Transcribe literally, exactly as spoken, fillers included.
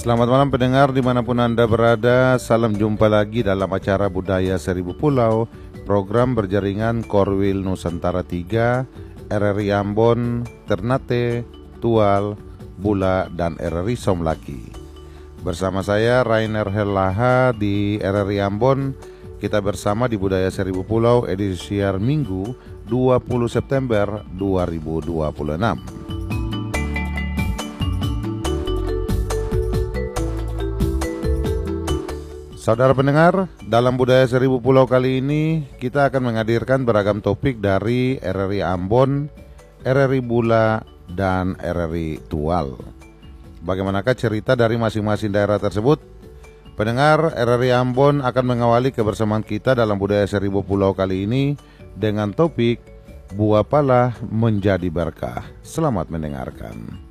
Selamat malam pendengar dimanapun Anda berada. Salam jumpa lagi dalam acara Budaya Seribu Pulau, program berjaringan Korwil Nusantara tiga, R R I Ambon, Ternate, Tual, Bula, dan R R I Somlaki. Bersama saya Rainer Helaha di R R I Ambon. Kita bersama di Budaya Seribu Pulau edisi siar Minggu dua puluh September dua ribu dua puluh enam. Saudara pendengar, dalam Budaya Seribu Pulau kali ini kita akan menghadirkan beragam topik dari R R I Ambon, R R I Bula, dan R R I Tual. Bagaimanakah cerita dari masing-masing daerah tersebut? Pendengar, R R I Ambon akan mengawali kebersamaan kita dalam Budaya Seribu Pulau kali ini dengan topik Buah Pala Menjadi Berkah. Selamat mendengarkan.